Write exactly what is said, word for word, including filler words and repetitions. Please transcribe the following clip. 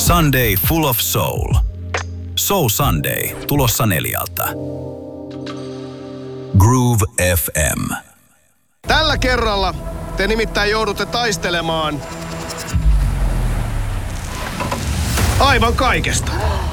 Sunday Full of Soul. Soul Sunday tulossa neljältä. Groove F M. Tällä kerralla te nimittäin joudutte taistelemaan aivan kaikesta.